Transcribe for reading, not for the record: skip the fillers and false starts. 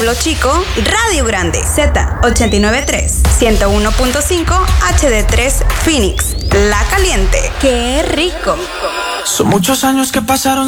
Pueblo Chico, Radio Grande, Z893, 101.5 HD3 Phoenix, La Caliente. ¡Qué rico! Son muchos años que pasaron